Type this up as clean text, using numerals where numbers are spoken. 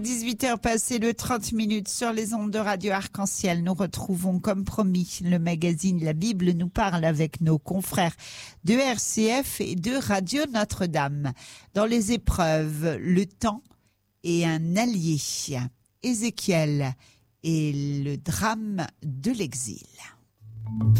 18h passées le 30 minutes sur les ondes de Radio Arc-en-Ciel. Nous retrouvons comme promis le magazine La Bible nous parle avec nos confrères de RCF et de Radio Notre-Dame. Dans les épreuves, le temps est un allié. Ézéchiel et le drame de l'exil.